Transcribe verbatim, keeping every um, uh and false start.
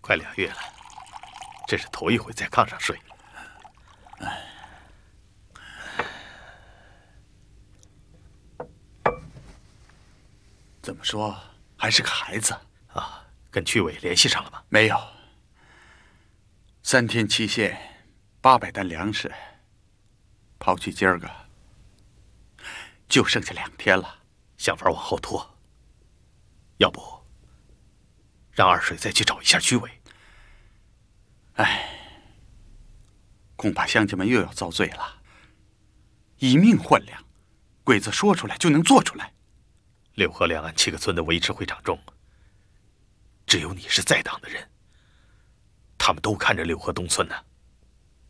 快俩月了，这是头一回在炕上睡。 哎，怎么说还是个孩子啊？跟区委联系上了吗？ 没有。三天期限，八百担粮食，刨去今儿个，就剩下两天了。 想法往后拖，要不让二水再去找一下区委。 哎，恐怕乡亲们又要遭罪了。以命换粮，鬼子说出来就能做出来。 六合两岸七个村的维持会长中，只有你是在党的人，他们都看着六合东村呢。